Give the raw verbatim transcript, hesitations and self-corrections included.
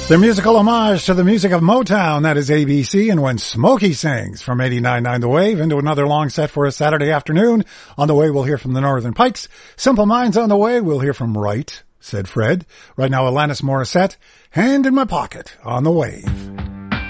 The musical homage to the music of Motown, that is A B C, and When Smokey Sings from eighty-nine point nine The Wave into another long set for a Saturday afternoon. On the way, we'll hear from the Northern Pikes. Simple Minds on the way, we'll hear from Right, said Fred. Right now, Alanis Morissette, Hand in My Pocket on the Wave.